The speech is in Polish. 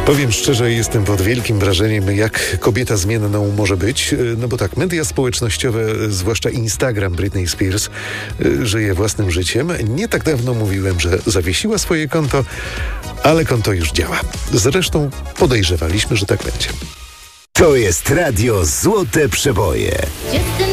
Powiem szczerze, jestem pod wielkim wrażeniem, jak kobieta zmienną może być. No bo tak, media społecznościowe, zwłaszcza Instagram Britney Spears, żyje własnym życiem. Nie tak dawno mówiłem, że zawiesiła swoje konto, ale konto już działa. Zresztą podejrzewaliśmy, że tak będzie. To jest Radio Złote Przeboje.